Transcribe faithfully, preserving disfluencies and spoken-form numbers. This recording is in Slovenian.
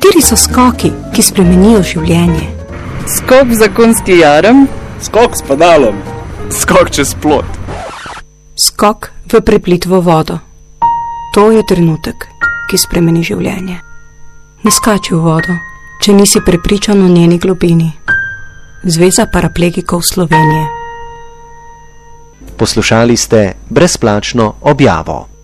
Kateri so skoki, ki spremenijo življenje? Skok za konjski jarem. Skok s pedalom. Skok čez plot. Skok v preplitvo vodo. To je trenutek, ki spremeni življenje. Ne skači v vodo, če nisi prepričan o njeni globini. Zveza paraplegikov Slovenije. Poslušali ste brezplačno objavo.